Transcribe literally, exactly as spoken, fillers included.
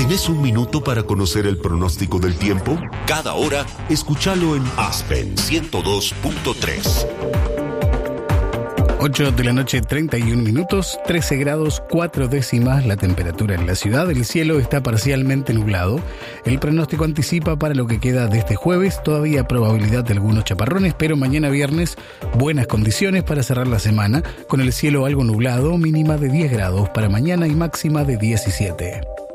¿Tenés un minuto para conocer el pronóstico del tiempo? Cada hora, escúchalo en Aspen ciento dos punto tres. ocho de la noche, treinta y un minutos, trece grados, cuatro décimas la temperatura en la ciudad. El cielo está parcialmente nublado. El pronóstico anticipa para lo que queda de este jueves. Todavía probabilidad de algunos chaparrones, pero mañana viernes buenas condiciones para cerrar la semana, con el cielo algo nublado, mínima de diez grados para mañana y máxima de diecisiete.